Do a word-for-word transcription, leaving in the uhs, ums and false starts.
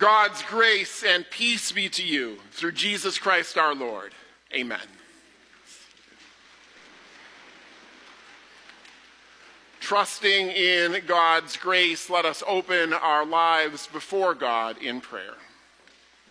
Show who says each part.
Speaker 1: God's grace and peace be to you through Jesus Christ our Lord. Amen. Trusting in God's grace, let us open our lives before God in prayer.